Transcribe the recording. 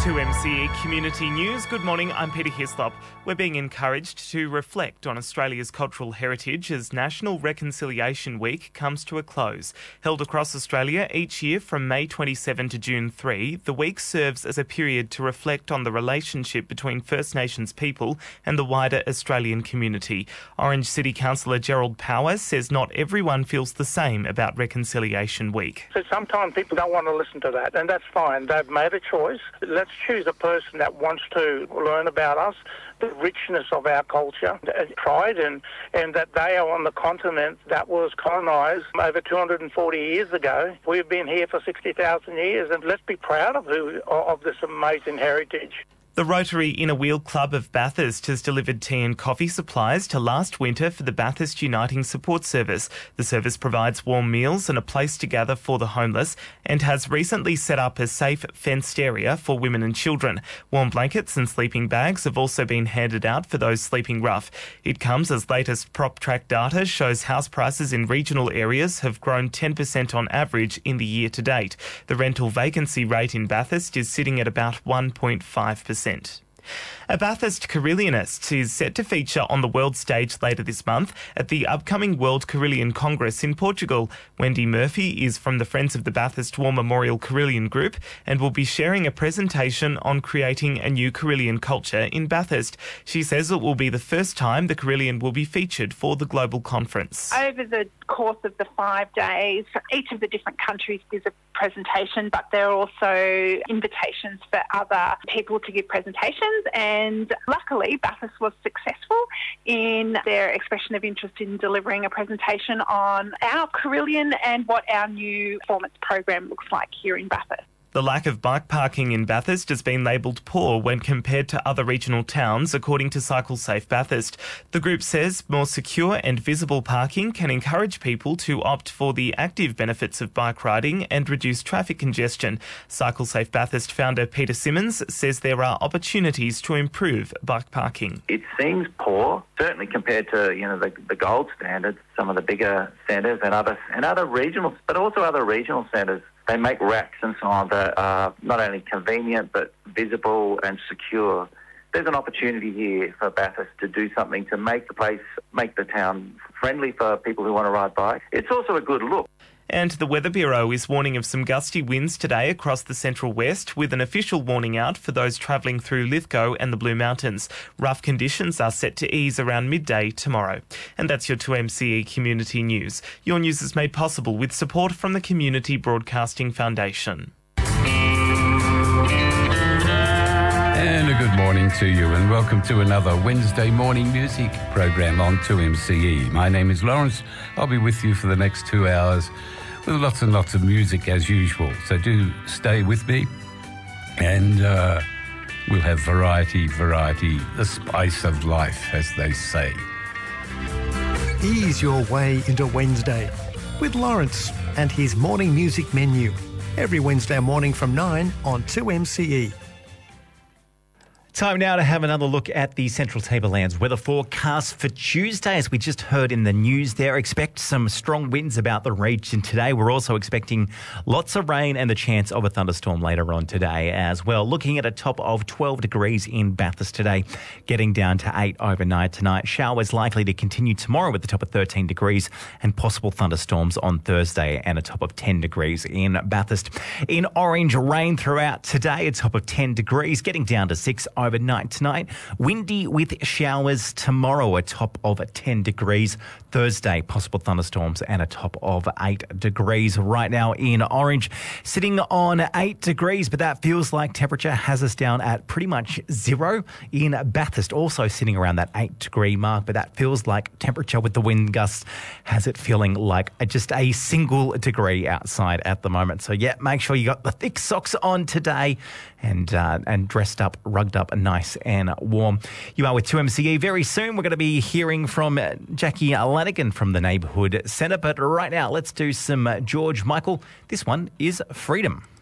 2MCE Community News. Good morning, I'm Peter Hislop. We're being encouraged to reflect on Australia's cultural heritage as National Reconciliation Week comes to a close. Held across Australia each year from May 27 to June 3, the week serves as a period to reflect on the relationship between First Nations people and the wider Australian community. Orange City Councillor Gerald Powers says not everyone feels the same about Reconciliation Week. So sometimes people don't want to listen to that, and that's fine. They've made a choice. Let's choose a person that wants to learn about us, the richness of our culture, and pride, and that they are on the continent that was colonised over 240 years ago. We've been here for 60,000 years, and let's be proud of this amazing heritage. The Rotary Inner Wheel Club of Bathurst has delivered tea and coffee supplies to last winter for the Bathurst Uniting Support Service. The service provides warm meals and a place to gather for the homeless and has recently set up a safe fenced area for women and children. Warm blankets and sleeping bags have also been handed out for those sleeping rough. It comes as latest PropTrack data shows house prices in regional areas have grown 10% on average in the year to date. The rental vacancy rate in Bathurst is sitting at about 1.5%. A Bathurst Carillionist is set to feature on the world stage later this month at the upcoming World Carillon Congress in Portugal. Wendy Murphy is from the Friends of the Bathurst War Memorial Carillon Group and will be sharing a presentation on creating a new Carillon culture in Bathurst. She says it will be the first time the Carillon will be featured for the global conference. Over the course of the 5 days, for each of the different countries there's a presentation, but there are also invitations for other people to give presentations, and luckily Bathurst was successful in their expression of interest in delivering a presentation on our Carillon and what our new performance program looks like here in Bathurst. The lack of bike parking in Bathurst has been labelled poor when compared to other regional towns, according to Cycle Safe Bathurst. The group says more secure and visible parking can encourage people to opt for the active benefits of bike riding and reduce traffic congestion. Cycle Safe Bathurst founder Peter Simmons says there are opportunities to improve bike parking. It seems poor, certainly compared to the gold standards, some of the bigger centres and other regional, but also other regional centres. They make racks and so on that are not only convenient but visible and secure. There's an opportunity here for Bathurst to do something to make the town friendly for people who want to ride bikes. It's also a good look. And the Weather Bureau is warning of some gusty winds today across the central west, with an official warning out for those travelling through Lithgow and the Blue Mountains. Rough conditions are set to ease around midday tomorrow. And that's your 2MCE Community News. Your news is made possible with support from the Community Broadcasting Foundation. And a good morning to you, and welcome to another Wednesday morning music program on 2MCE. My name is Lawrence. I'll be with you for the next 2 hours with lots and lots of music as usual. So do stay with me, and we'll have variety, the spice of life, as they say. Ease your way into Wednesday with Lawrence and his morning music menu. Every Wednesday morning from 9 on 2MCE. Time now to have another look at the Central Tablelands weather forecast for Tuesday. As we just heard in the news there, expect some strong winds about the region today. We're also expecting lots of rain and the chance of a thunderstorm later on today as well. Looking at a top of 12 degrees in Bathurst today, getting down to 8 overnight tonight. Showers likely to continue tomorrow with the top of 13 degrees and possible thunderstorms on Thursday and a top of 10 degrees in Bathurst. In Orange, rain throughout today, a top of 10 degrees, getting down to 6 overnight tonight. Windy with showers tomorrow, a top of 10 degrees. Thursday, possible thunderstorms and a top of 8 degrees. Right now in Orange, sitting on 8 degrees, but that feels like temperature has us down at pretty much 0. In Bathurst, also sitting around that 8 degree mark, but that feels like temperature with the wind gusts has it feeling like just a single degree outside at the moment. So yeah, make sure you got the thick socks on today and dressed up, rugged up, nice and warm. You are with 2MCE. Very soon we're going to be hearing from Jackie Lanigan from the Neighbourhood Centre. But right now, let's do some George Michael. This one is Freedom.